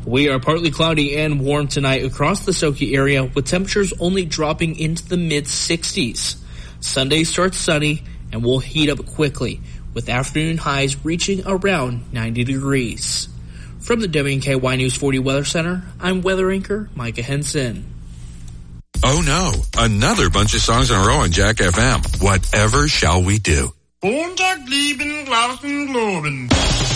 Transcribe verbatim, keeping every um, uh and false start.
We are partly cloudy and warm tonight across the Soki area, with temperatures only dropping into the mid sixties. Sunday starts sunny and will heat up quickly, with afternoon highs reaching around ninety degrees. From the W K Y News forty Weather Center, I'm weather anchor Micah Henson. Oh no, another bunch of songs in a row on Jack F M. Whatever shall we do? Montag lieben Glauben globen.